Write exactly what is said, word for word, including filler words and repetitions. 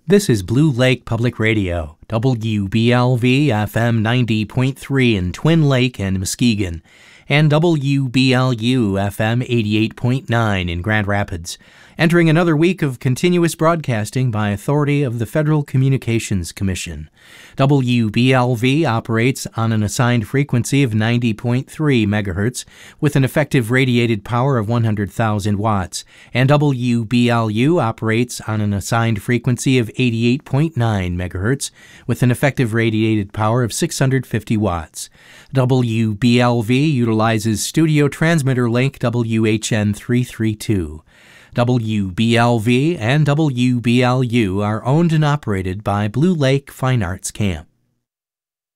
This is Blue Lake Public Radio, W B L V F M ninety point three in Twin Lake and Muskegon, and W B L U F M eighty-eight point nine in Grand Rapids, entering another week of continuous broadcasting by authority of the Federal Communications Commission. W B L V operates on an assigned frequency of ninety point three megahertz with an effective radiated power of one hundred thousand watts, and W B L U operates on an assigned frequency of eighty-eight point nine megahertz with an effective radiated power of six hundred fifty watts. W B L V utilizes Studio Transmitter Link W H N three thirty-two. W B L V and W B L U are owned and operated by Blue Lake Fine Arts Camp.